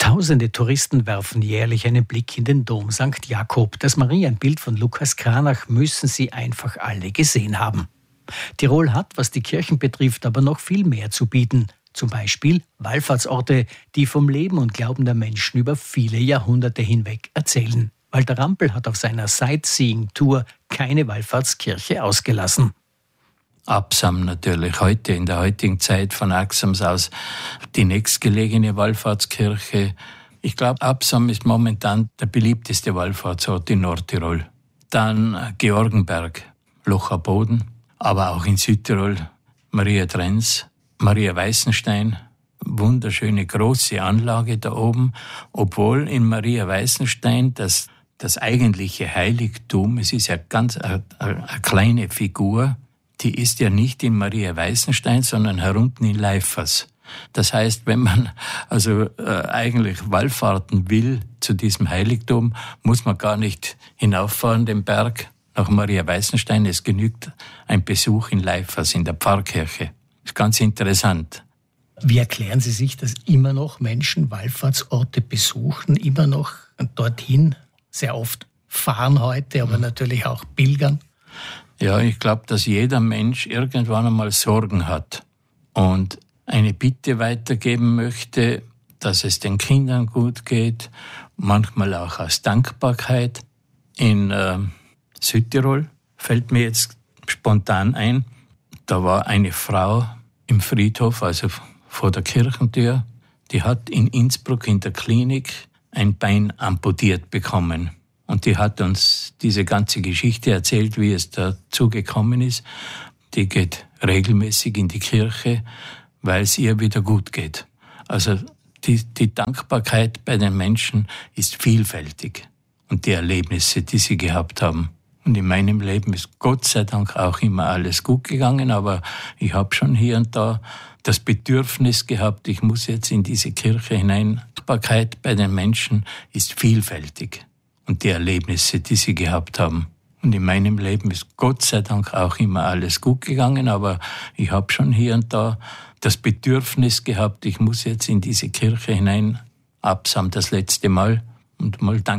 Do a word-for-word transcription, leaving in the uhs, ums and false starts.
Tausende Touristen werfen jährlich einen Blick in den Dom Sankt Jakob. Das Marienbild von Lukas Cranach müssen sie einfach alle gesehen haben. Tirol hat, was die Kirchen betrifft, aber noch viel mehr zu bieten. Zum Beispiel Wallfahrtsorte, die vom Leben und Glauben der Menschen über viele Jahrhunderte hinweg erzählen. Walter Rampel hat auf seiner Sightseeing-Tour keine Wallfahrtskirche ausgelassen. Absam natürlich, heute in der heutigen Zeit von Axams aus die nächstgelegene Wallfahrtskirche. Ich glaube, Absam ist momentan der beliebteste Wallfahrtsort in Nordtirol. Dann Georgenberg, Locher Boden, aber auch in Südtirol Maria Trenz, Maria Weißenstein. Wunderschöne große Anlage da oben, obwohl in Maria Weißenstein das, das eigentliche Heiligtum, es ist ja ganz eine, eine kleine Figur, die ist ja nicht in Maria Weißenstein, sondern herunten in Leifers. Das heißt, wenn man also äh, eigentlich wallfahrten will zu diesem Heiligtum, muss man gar nicht hinauffahren den Berg nach Maria Weißenstein. Es genügt ein Besuch in Leifers, in der Pfarrkirche. Das ist ganz interessant. Wie erklären Sie sich, dass immer noch Menschen Wallfahrtsorte besuchen, immer noch dorthin, sehr oft fahren heute, aber natürlich auch pilgern? Ja, ich glaube, dass jeder Mensch irgendwann einmal Sorgen hat und eine Bitte weitergeben möchte, dass es den Kindern gut geht, manchmal auch aus Dankbarkeit. In äh, Südtirol fällt mir jetzt spontan ein, da war eine Frau im Friedhof, also vor der Kirchentür, die hat in Innsbruck in der Klinik ein Bein amputiert bekommen. Und die hat uns diese ganze Geschichte erzählt, wie es dazu gekommen ist. Die geht regelmäßig in die Kirche, weil es ihr wieder gut geht. Also die, die Dankbarkeit bei den Menschen ist vielfältig. Und die Erlebnisse, die sie gehabt haben. Und in meinem Leben ist Gott sei Dank auch immer alles gut gegangen, aber ich habe schon hier und da das Bedürfnis gehabt, ich muss jetzt in diese Kirche hinein. Dankbarkeit bei den Menschen ist vielfältig. Und die Erlebnisse, die sie gehabt haben. Und in meinem Leben ist Gott sei Dank auch immer alles gut gegangen, aber ich habe schon hier und da das Bedürfnis gehabt, ich muss jetzt in diese Kirche hinein, Absam das letzte Mal, und mal danken.